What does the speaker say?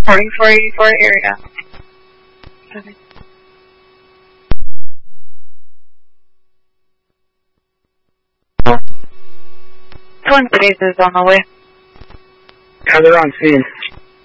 Reporting 484 area. Okay. Twin Cities is on the way. Yeah, they're on scene.